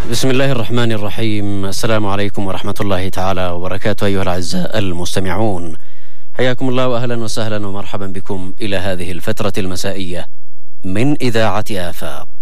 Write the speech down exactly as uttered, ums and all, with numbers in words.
بسم الله الرحمن الرحيم. السلام عليكم ورحمة الله تعالى وبركاته أيها الأعزاء المستمعون، حياكم الله وأهلا وسهلا ومرحبا بكم إلى هذه الفترة المسائية من إذاعة آفاق.